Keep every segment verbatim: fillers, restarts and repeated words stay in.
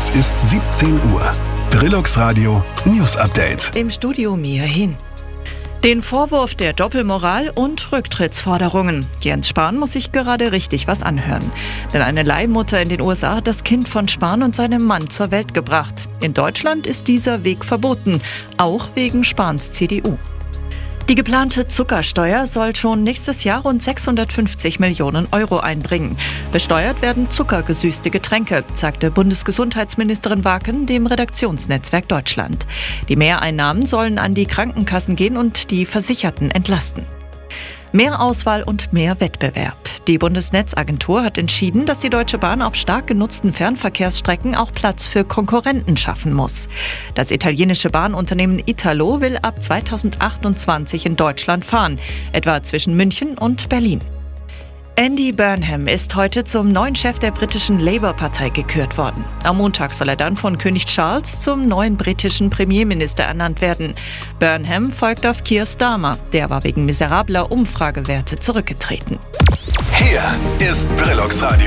Es ist siebzehn Uhr. Brillux Radio News Update. Im Studio Mia Hin. Den Vorwurf der Doppelmoral und Rücktrittsforderungen. Jens Spahn muss sich gerade richtig was anhören. Denn eine Leihmutter in den U S A hat das Kind von Spahn und seinem Mann zur Welt gebracht. In Deutschland ist dieser Weg verboten, auch wegen Spahns C D U. Die geplante Zuckersteuer soll schon nächstes Jahr rund sechshundertfünfzig Millionen Euro einbringen. Besteuert werden zuckergesüßte Getränke, sagte Bundesgesundheitsministerin Waken dem Redaktionsnetzwerk Deutschland. Die Mehreinnahmen sollen an die Krankenkassen gehen und die Versicherten entlasten. Mehr Auswahl und mehr Wettbewerb. Die Bundesnetzagentur hat entschieden, dass die Deutsche Bahn auf stark genutzten Fernverkehrsstrecken auch Platz für Konkurrenten schaffen muss. Das italienische Bahnunternehmen Italo will ab zweitausendachtundzwanzig in Deutschland fahren, etwa zwischen München und Berlin. Andy Burnham ist heute zum neuen Chef der britischen Labour-Partei gekürt worden. Am Montag soll er dann von König Charles zum neuen britischen Premierminister ernannt werden. Burnham folgt auf Keir Starmer, der war wegen miserabler Umfragewerte zurückgetreten. Hier ist Brillux Radio.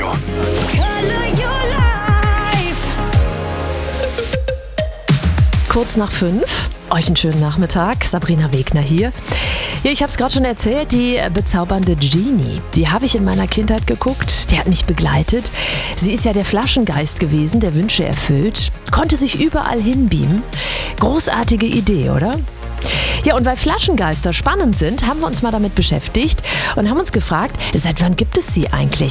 Kurz nach fünf. Euch einen schönen Nachmittag. Sabrina Wegner hier. Ja, ich habe es gerade schon erzählt, die bezaubernde Genie, die habe ich in meiner Kindheit geguckt, die hat mich begleitet. Sie ist ja der Flaschengeist gewesen, der Wünsche erfüllt, konnte sich überall hinbeamen. Großartige Idee, oder? Ja, und weil Flaschengeister spannend sind, haben wir uns mal damit beschäftigt und haben uns gefragt, seit wann gibt es sie eigentlich?